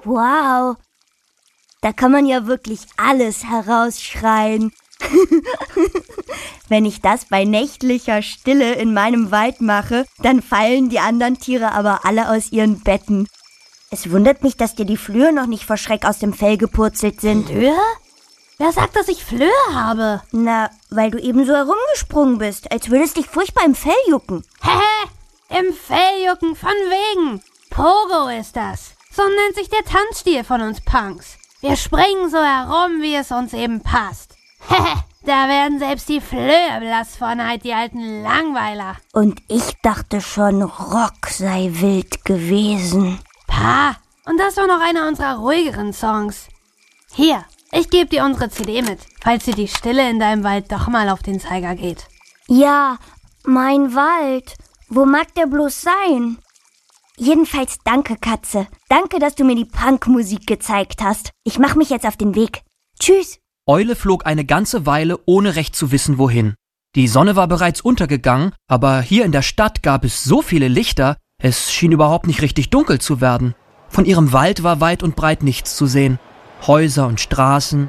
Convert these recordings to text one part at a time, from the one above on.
Wow, da kann man ja wirklich alles herausschreien. Wenn ich das bei nächtlicher Stille in meinem Wald mache, dann fallen die anderen Tiere aber alle aus ihren Betten. Es wundert mich, dass dir die Flöhe noch nicht vor Schreck aus dem Fell gepurzelt sind. Flöhe? Wer sagt, dass ich Flöhe habe? Na, weil du eben so herumgesprungen bist, als würdest dich furchtbar im Fell jucken. Hä? Im Fell jucken, von wegen. Pogo ist das. So nennt sich der Tanzstil von uns Punks. Wir springen so herum, wie es uns eben passt. Da werden selbst die Flöhe blass vor Neid, die alten Langweiler. Und ich dachte schon, Rock sei wild gewesen. Pa, und das war noch einer unserer ruhigeren Songs. Hier, ich gebe dir unsere CD mit, falls dir die Stille in deinem Wald doch mal auf den Zeiger geht. Ja, mein Wald. Wo mag der bloß sein? Jedenfalls danke, Katze. Danke, dass du mir die Punkmusik gezeigt hast. Ich mach mich jetzt auf den Weg. Tschüss. Eule flog eine ganze Weile, ohne recht zu wissen, wohin. Die Sonne war bereits untergegangen, aber hier in der Stadt gab es so viele Lichter, es schien überhaupt nicht richtig dunkel zu werden. Von ihrem Wald war weit und breit nichts zu sehen. Häuser und Straßen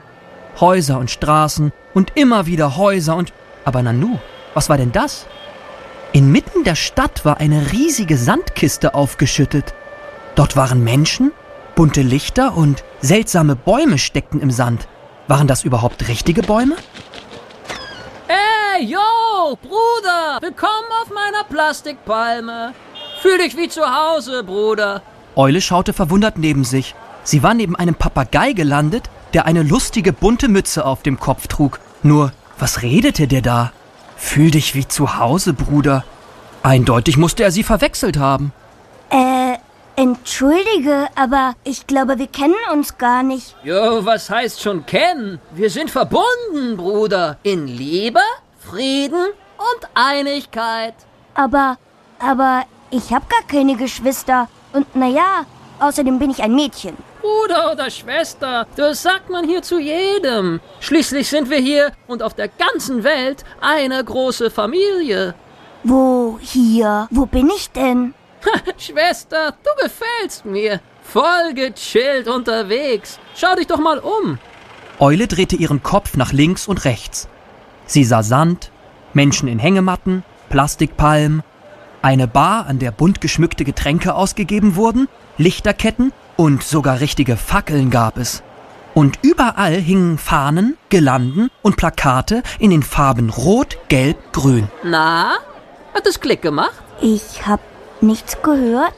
und immer wieder Häuser und... Aber Nanu, was war denn das? Inmitten der Stadt war eine riesige Sandkiste aufgeschüttet. Dort waren Menschen, bunte Lichter und seltsame Bäume steckten im Sand. Waren das überhaupt richtige Bäume? Hey, yo, Bruder, willkommen auf meiner Plastikpalme. Fühl dich wie zu Hause, Bruder. Eule schaute verwundert neben sich. Sie war neben einem Papagei gelandet, der eine lustige bunte Mütze auf dem Kopf trug. Nur, was redete der da? Fühl dich wie zu Hause, Bruder. Eindeutig musste er sie verwechselt haben. Entschuldige, aber ich glaube, wir kennen uns gar nicht. Jo, was heißt schon kennen? Wir sind verbunden, Bruder. In Liebe, Frieden und Einigkeit. Aber ich habe gar keine Geschwister. Und naja, außerdem bin ich ein Mädchen. Bruder oder Schwester, das sagt man hier zu jedem. Schließlich sind wir hier und auf der ganzen Welt eine große Familie. Wo bin ich denn? Schwester, du gefällst mir. Voll gechillt unterwegs. Schau dich doch mal um. Eule drehte ihren Kopf nach links und rechts. Sie sah Sand, Menschen in Hängematten, Plastikpalmen, eine Bar, an der bunt geschmückte Getränke ausgegeben wurden, Lichterketten und sogar richtige Fackeln gab es. Und überall hingen Fahnen, Girlanden und Plakate in den Farben Rot, Gelb, Grün. Na, hat es Klick gemacht? Ich hab nichts gehört?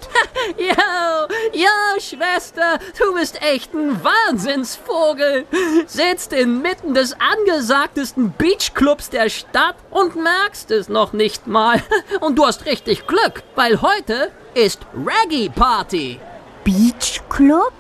Yo, Schwester, du bist echt ein Wahnsinnsvogel. Sitzt inmitten des angesagtesten Beachclubs der Stadt und merkst es noch nicht mal. Und du hast richtig Glück, weil heute ist Reggae-Party. Beachclub?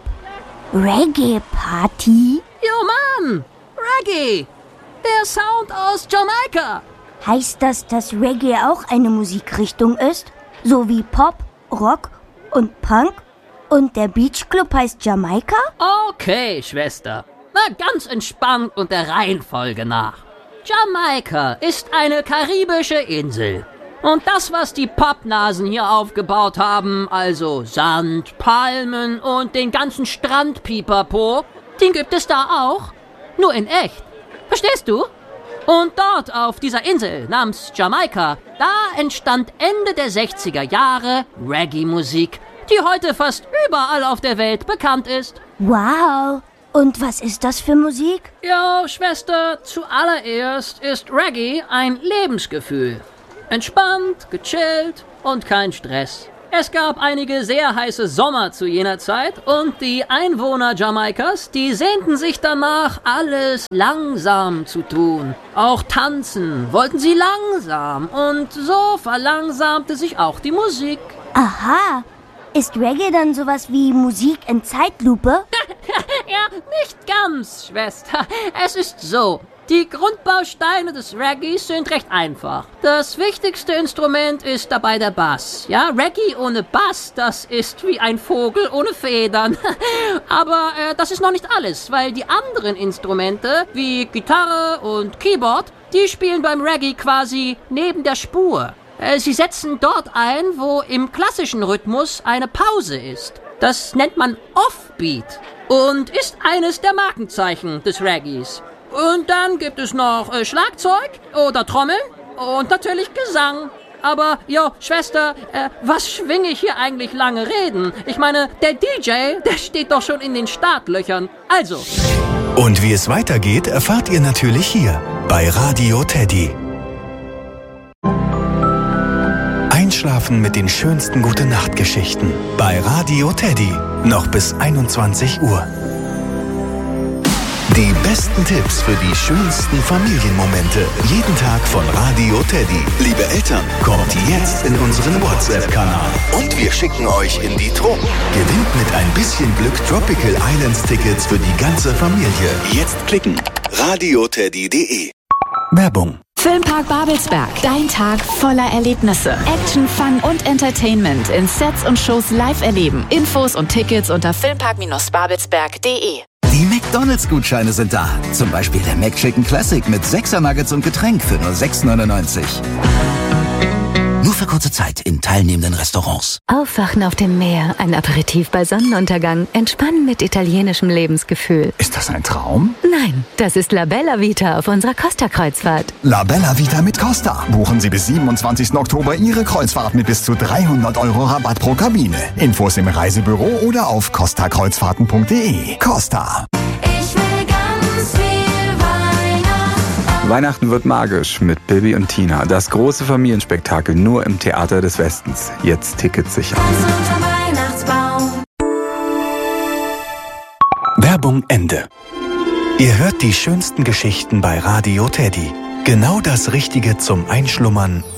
Reggae-Party? Jo, Mann, Reggae, der Sound aus Jamaika. Heißt das, dass Reggae auch eine Musikrichtung ist? So wie Pop, Rock und Punk? Und der Beachclub heißt Jamaika? Okay, Schwester. Na, ganz entspannt und der Reihenfolge nach. Jamaika ist eine karibische Insel. Und das, was die Pappnasen hier aufgebaut haben, also Sand, Palmen und den ganzen Strandpipapo, den gibt es da auch, nur in echt. Verstehst du? Und dort auf dieser Insel namens Jamaika, da entstand Ende der 60er Jahre Reggae-Musik, die heute fast überall auf der Welt bekannt ist. Wow! Und was ist das für Musik? Ja, Schwester, zuallererst ist Reggae ein Lebensgefühl. Entspannt, gechillt und kein Stress. Es gab einige sehr heiße Sommer zu jener Zeit und die Einwohner Jamaikas, die sehnten sich danach, alles langsam zu tun. Auch tanzen wollten sie langsam und so verlangsamte sich auch die Musik. Aha, ist Reggae dann sowas wie Musik in Zeitlupe? Ja, nicht ganz, Schwester. Es ist so. Die Grundbausteine des Reggae sind recht einfach. Das wichtigste Instrument ist dabei der Bass. Ja, Reggae ohne Bass, das ist wie ein Vogel ohne Federn. Aber das ist noch nicht alles, weil die anderen Instrumente, wie Gitarre und Keyboard, die spielen beim Reggae quasi neben der Spur. Sie setzen dort ein, wo im klassischen Rhythmus eine Pause ist. Das nennt man Offbeat und ist eines der Markenzeichen des Reggaes. Und dann gibt es noch Schlagzeug oder Trommeln und natürlich Gesang. Aber, Schwester, was schwinge ich hier eigentlich lange reden? Ich meine, der DJ, der steht doch schon in den Startlöchern. Also. Und wie es weitergeht, erfahrt ihr natürlich hier bei Radio Teddy. Einschlafen mit den schönsten Gute-Nacht-Geschichten bei Radio Teddy. Noch bis 21 Uhr. Die besten Tipps für die schönsten Familienmomente. Jeden Tag von Radio Teddy. Liebe Eltern, kommt jetzt in unseren WhatsApp-Kanal. Und wir schicken euch in die Trunk. Gewinnt mit ein bisschen Glück Tropical Islands Tickets für die ganze Familie. Jetzt klicken. radioteddy.de. Werbung. Filmpark Babelsberg. Dein Tag voller Erlebnisse. Action, Fun und Entertainment in Sets und Shows live erleben. Infos und Tickets unter filmpark-babelsberg.de. Die McDonalds-Gutscheine sind da. Zum Beispiel der McChicken Classic mit 6er Nuggets und Getränk für nur 6,99. Nur für kurze Zeit in teilnehmenden Restaurants. Aufwachen auf dem Meer, ein Aperitif bei Sonnenuntergang, entspannen mit italienischem Lebensgefühl. Ist das ein Traum? Nein, das ist La Bella Vita auf unserer Costa-Kreuzfahrt. La Bella Vita mit Costa. Buchen Sie bis 27. Oktober Ihre Kreuzfahrt mit bis zu 300 € Rabatt pro Kabine. Infos im Reisebüro oder auf costakreuzfahrten.de. Costa. Weihnachten wird magisch mit Bibi und Tina. Das große Familienspektakel nur im Theater des Westens. Jetzt Tickets sichern. Werbung Ende. Ihr hört die schönsten Geschichten bei Radio Teddy. Genau das Richtige zum Einschlummern